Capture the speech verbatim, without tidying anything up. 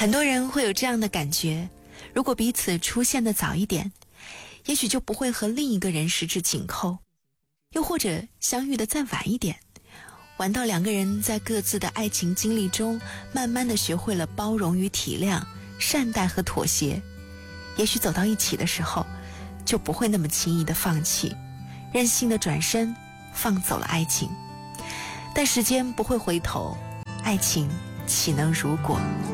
很多人会有这样的感觉，如果彼此出现的早一点，也许就不会和另一个人十指紧扣，又或者相遇的再晚一点，晚到两个人在各自的爱情经历中慢慢的学会了包容与体谅，善待和妥协，也许走到一起的时候就不会那么轻易的放弃，任性的转身放走了爱情。但时间不会回头，爱情岂能如果？